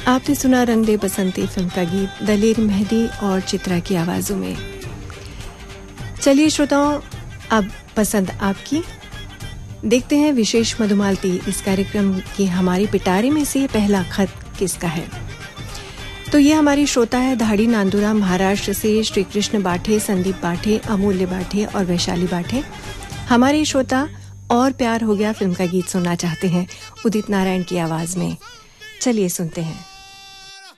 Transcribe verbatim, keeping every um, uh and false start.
आपने सुना रंग दे बसंती फिल्म का गीत दलेर मेहदी और चित्रा की आवाजों में। चलिए श्रोताओं, अब पसंद आपकी। देखते हैं विशेष मधुमालती इस कार्यक्रम की हमारी पिटारे में से पहला खत किसका है। तो ये हमारी श्रोता है धाड़ी नांदुरा महाराष्ट्र से श्री कृष्ण बाठे, संदीप बाठे, अमूल्य बाठे और वैशाली बाठे। हमारे श्रोता और प्यार हो गया फिल्म का गीत सुनना चाहते हैं उदित नारायण की आवाज में। चलिए सुनते हैं।